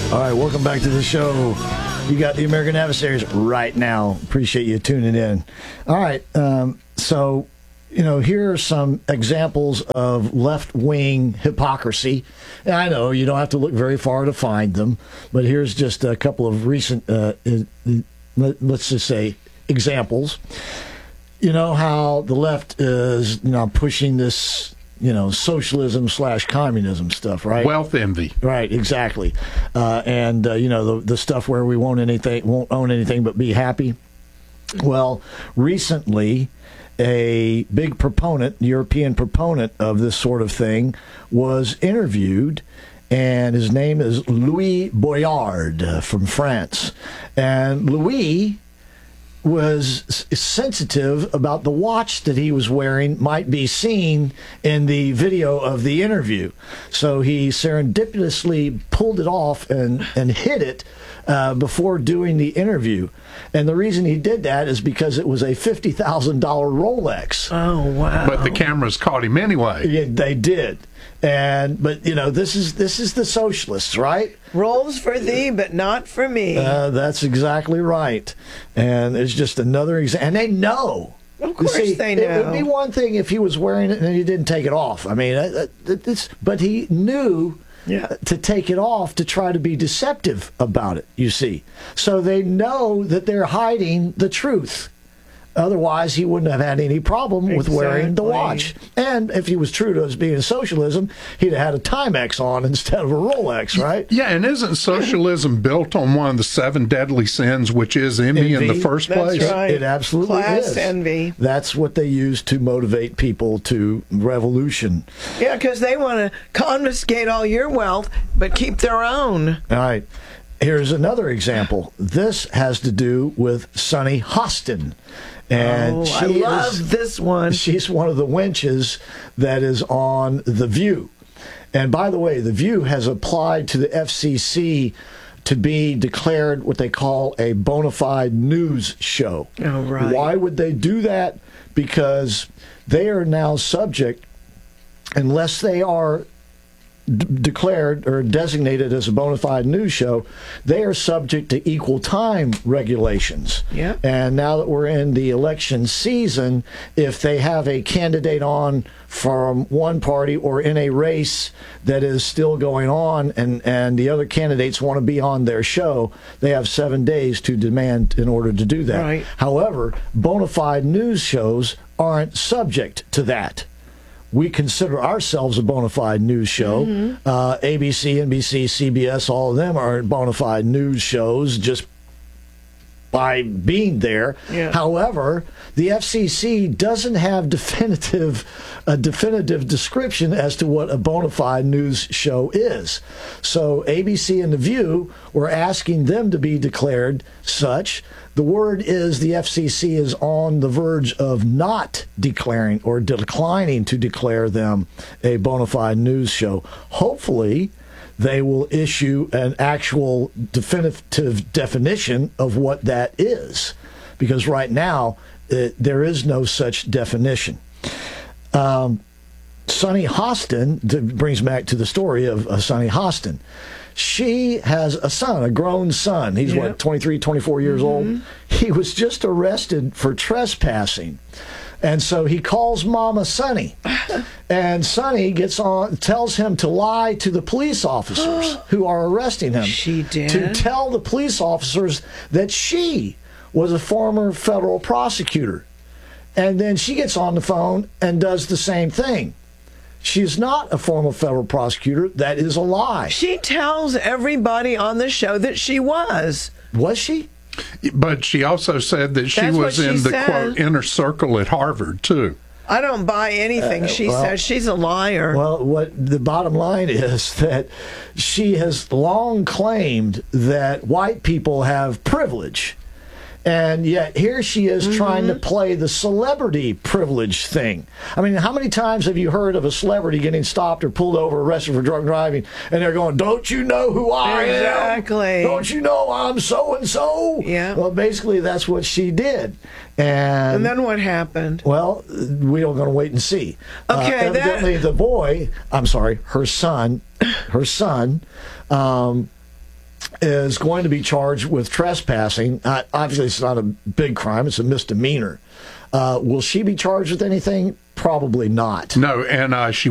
All right, welcome back to the show. You got the American Adversaries right now. Appreciate you tuning in. All right, so, here are some examples of left-wing hypocrisy. And I know you don't have to look very far to find them, but here's just a couple of recent, let's just say, examples. You know how the left is pushing this socialism / communism stuff, right? Wealth envy. Right, exactly. And the stuff where we won't own anything but be happy. Well, recently, a big proponent, European proponent of this sort of thing, was interviewed, and his name is Louis Boyard from France. And Louis was sensitive about the watch that he was wearing might be seen in the video of the interview. So he serendipitously pulled it off and hid it before doing the interview. And the reason he did that is because it was a $50,000 Rolex. Oh, wow. But the cameras caught him anyway. Yeah, they did. But this is the socialists, right? Rolls for thee, but not for me. That's exactly right. And it's just another example. And they know. Of course they know. It would be one thing if he was wearing it and he didn't take it off. I mean, but he knew to take it off to try to be deceptive about it, you see. So they know that they're hiding the truth. Otherwise, he wouldn't have had any problem with wearing the watch. And if he was true to us being socialism, he'd have had a Timex on instead of a Rolex, right? Yeah, and isn't socialism built on one of the 7 deadly sins, which is envy in the first place? That's right. It absolutely Class is. envy. That's what they use to motivate people to revolution. Yeah, because they want to confiscate all your wealth, but keep their own. All right. Here's another example. This has to do with Sunny Hostin. And I love this one. She's one of the wenches that is on The View. And by the way, The View has applied to the FCC to be declared what they call a bona fide news show. Oh, right. Why would they do that? Because they are now subject, unless they are declared or designated as a bona fide news show, they are subject to equal time regulations. Yeah. And now that we're in the election season, if they have a candidate on from one party or in a race that is still going on and the other candidates want to be on their show, they have 7 days to demand in order to do that. Right. However, bona fide news shows aren't subject to that. We consider ourselves a bona fide news show. ABC, NBC, CBS, all of them are bona fide news shows just by being there. Yeah. However, the FCC doesn't have a definitive description as to what a bona fide news show is. So ABC and The View were asking them to be declared such. The word is the FCC is on the verge of not declaring or declining to declare them a bona fide news show. Hopefully, they will issue an actual definitive definition of what that is, because right now there is no such definition. Sunny Hostin brings back to the story of Sunny Hostin. She has a son, a grown son. He's, 23, 24 years old? He was just arrested for trespassing. And so he calls Mama Sunny. And Sunny gets on, tells him to lie to the police officers who are arresting him. She did? To tell the police officers that she was a former federal prosecutor. And then she gets on the phone and does the same thing. She's not a former federal prosecutor. That is a lie. She tells everybody on the show that she was. Was she? But she also said that she That's was what she in the, said. quote, inner circle at Harvard, too. I don't buy anything she says. She's a liar. Well, what the bottom line is that she has long claimed that white people have privilege. And yet here she is trying to play the celebrity privilege thing. I mean, how many times have you heard of a celebrity getting stopped or pulled over, arrested for drunk driving, and they're going, "Don't you know who I am? Exactly. Don't you know I'm so-and-so?" Yeah. Well, basically, that's what she did. And then what happened? Well, we're going to wait and see. Okay, evidently the boy, I'm sorry, her son, is going to be charged with trespassing. Obviously, it's not a big crime. It's a misdemeanor. Will she be charged with anything? Probably not. No, and she